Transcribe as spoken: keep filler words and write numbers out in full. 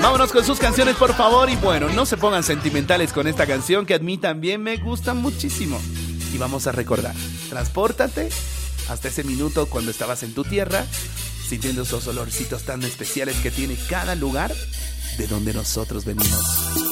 Vámonos con sus canciones, por favor. Y bueno, no se pongan sentimentales con esta canción que a mí también me gusta muchísimo. Y vamos a recordar. Transpórtate hasta ese minuto cuando estabas en tu tierra, sintiendo esos olorcitos tan especiales que tiene cada lugar de donde nosotros venimos.